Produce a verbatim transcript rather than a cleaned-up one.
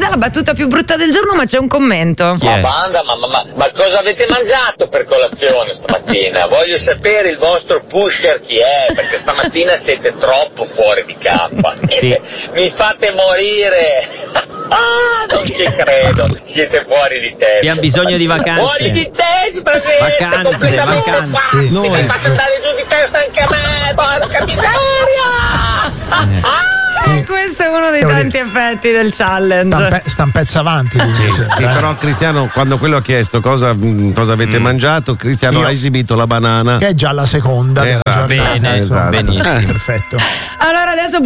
dà la battuta più brutta del giorno, ma c'è un commento. Ma banda, ma, ma, ma, ma cosa avete mangiato per colazione stamattina? Voglio sapere il vostro pusher chi è, perché stamattina siete troppo fuori di campa. Sì. Mi fate morire. Ah, non ci credo, siete fuori di testa. Abbiamo bisogno di vacanze. Fuori di testa, siete Vacanze, completamente vacanze. pazzi. Noi. Mi fate andare giù di testa anche a me, porca miseria. Eh, questo è uno dei Devo tanti effetti del challenge. Stampe, stampezza avanti. Sì, sì, però Cristiano, quando quello ha chiesto cosa, mh, cosa avete Mm. mangiato, Cristiano Io- ha esibito la banana. Che è già la seconda della Esatto, giornata, bene, insomma. benissimo. Perfetto. Allora adesso